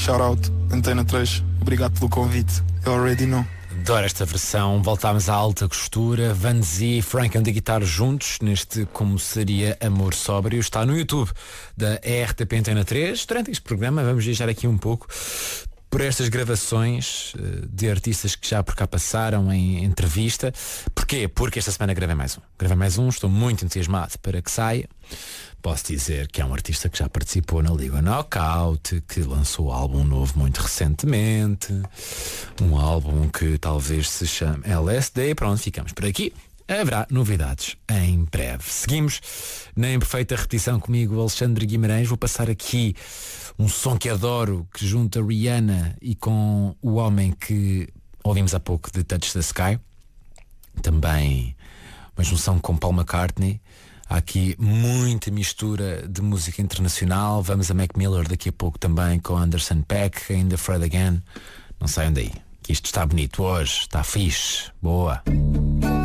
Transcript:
Shout out, Antena 3. Obrigado pelo convite. You already know. Adoro esta versão. Voltámos à alta costura. Vanzi e Frank de guitarra juntos neste Como Seria Amor Sóbrio. Está no YouTube da RTP Antena 3. Durante este programa vamos viajar aqui um pouco por estas gravações de artistas que já por cá passaram em entrevista. Porquê? Porque esta semana gravei mais um. Estou muito entusiasmado para que saia. Posso dizer que é um artista que já participou na Liga Knockout, que lançou um álbum novo muito recentemente, um álbum que talvez se chame LSD. Pronto, ficamos por aqui. Haverá novidades em breve. Seguimos na imperfeita repetição comigo, Alexandre Guimarães. Vou passar aqui um som que adoro, que junta Rihanna e com o homem que ouvimos há pouco de Touch the Sky. Também uma junção com Paul McCartney. Há aqui muita mistura de música internacional. Vamos a Mac Miller daqui a pouco também com Anderson .Paak, ainda Fred Again. Não saiam daí, que isto está bonito hoje, está fixe. Boa.